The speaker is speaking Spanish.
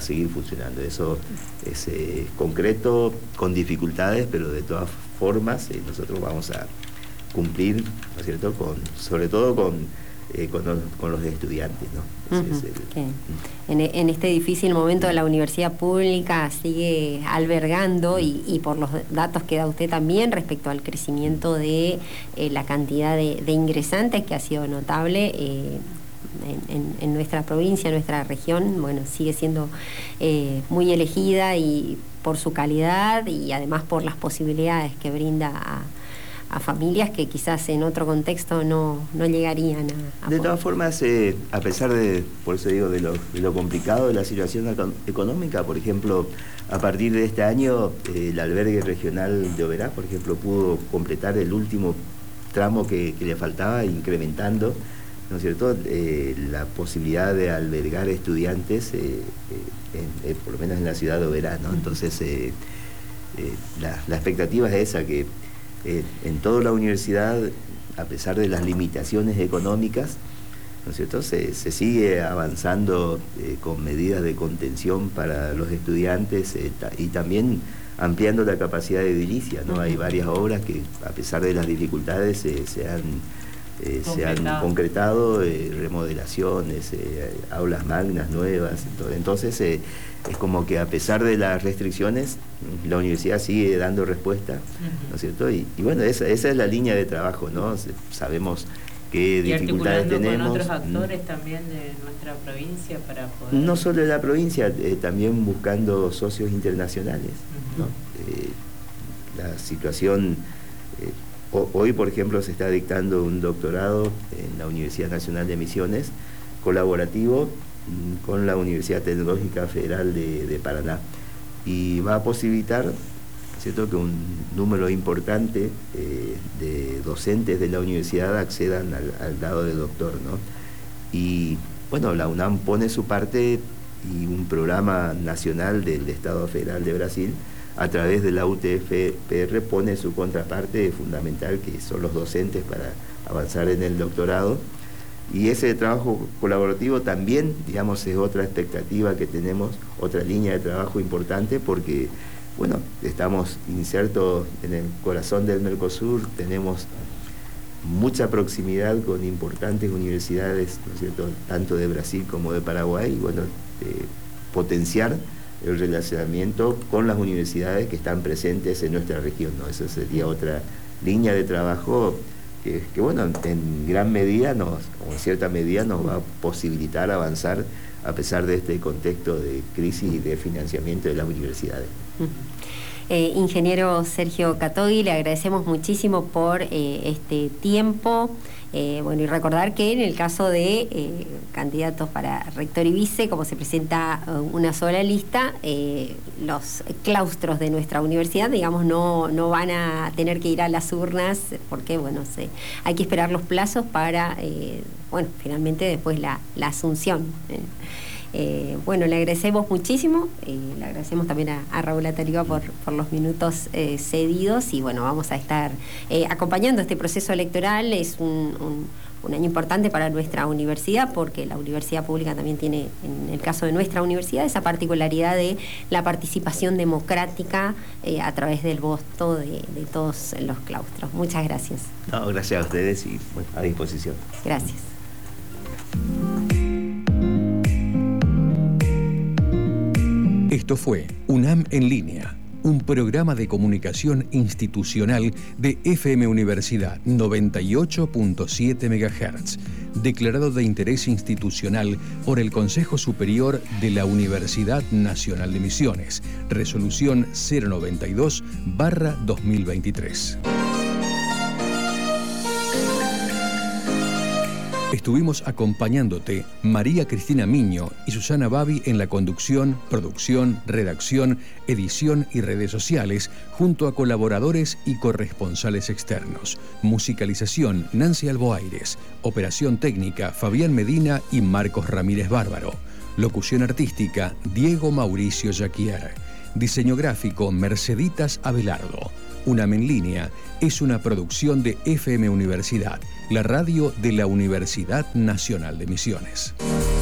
seguir funcionando. Eso es concreto, con dificultades, pero de todas formas nosotros vamos a cumplir, ¿no es cierto?, sobre todo con los estudiantes, ¿no? En este difícil momento la universidad pública sigue albergando y por los datos que da usted también respecto al crecimiento de la cantidad de ingresantes, que ha sido notable en nuestra provincia, en nuestra región, bueno, sigue siendo muy elegida y por su calidad y además por las posibilidades que brinda a familias que quizás en otro contexto no llegarían a de todas formas, a pesar de, por eso digo, de lo complicado de la situación económica, por ejemplo, a partir de este año, el albergue regional de Oberá, por ejemplo, pudo completar el último tramo que le faltaba, incrementando, ¿no es cierto?, la posibilidad de albergar estudiantes, por lo menos en la ciudad de Oberá, ¿no? Entonces, la expectativa es esa, que en toda la universidad, a pesar de las limitaciones económicas, ¿no es cierto?, se sigue avanzando con medidas de contención para los estudiantes y también ampliando la capacidad de edilicia, ¿no? Hay varias obras que, a pesar de las dificultades, se han concretado, remodelaciones, aulas magnas nuevas. Entonces, es como que a pesar de las restricciones, la universidad sigue dando respuesta, ¿no es cierto? Y bueno, esa es la línea de trabajo, ¿no? Sabemos qué dificultades tenemos. Con otros actores también de nuestra provincia para poder... No solo de la provincia, también buscando socios internacionales, ¿no? La situación... Hoy, por ejemplo, se está dictando un doctorado en la Universidad Nacional de Misiones, colaborativo con la Universidad Tecnológica Federal de Paraná, y va a posibilitar, ¿cierto?, que un número importante de docentes de la universidad accedan al grado de doctor, ¿no? Y bueno, la UNAM pone su parte, y un programa nacional del Estado Federal de Brasil, a través de la UTFPR, pone su contraparte fundamental, que son los docentes, para avanzar en el doctorado. Y ese trabajo colaborativo también, digamos, es otra expectativa que tenemos, otra línea de trabajo importante, porque, bueno, estamos insertos en el corazón del Mercosur, tenemos mucha proximidad con importantes universidades, ¿no es cierto?, tanto de Brasil como de Paraguay, y bueno, potenciar el relacionamiento con las universidades que están presentes en nuestra región, ¿no? Esa sería otra línea de trabajo que bueno, en gran medida o en cierta medida nos va a posibilitar avanzar a pesar de este contexto de crisis y de financiamiento de las universidades. Ingeniero Sergio Catogui, le agradecemos muchísimo por este tiempo. Bueno, y recordar que en el caso de candidatos para rector y vice, como se presenta una sola lista, los claustros de nuestra universidad, digamos, no van a tener que ir a las urnas, porque bueno, hay que esperar los plazos para, bueno, finalmente después la asunción. Bueno, le agradecemos muchísimo, le agradecemos también a Raúl Atariba por los minutos cedidos, y bueno, vamos a estar acompañando este proceso electoral. Es un año importante para nuestra universidad, porque la universidad pública también tiene, en el caso de nuestra universidad, esa particularidad de la participación democrática a través del voto de todos los claustros. Muchas gracias. No, gracias a ustedes, y bueno, a disposición. Gracias. Esto fue UNAM en línea, un programa de comunicación institucional de FM Universidad 98.7 MHz, declarado de interés institucional por el Consejo Superior de la Universidad Nacional de Misiones, resolución 092/2023. Estuvimos acompañándote María Cristina Miño y Susana Babi en la conducción, producción, redacción, edición y redes sociales, junto a colaboradores y corresponsales externos. Musicalización, Nancy Alboaires. Operación técnica, Fabián Medina y Marcos Ramírez Bárbaro. Locución artística, Diego Mauricio Jaquier. Diseño gráfico, Merceditas Abelardo. UNAM en línea es una producción de FM Universidad, la radio de la Universidad Nacional de Misiones.